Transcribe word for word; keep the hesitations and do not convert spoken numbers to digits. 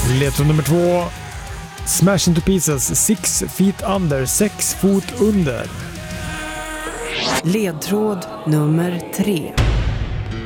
Ledtråd nummer två. Smash into pieces, six feet under, sex fot under. Ledtråd nummer tre.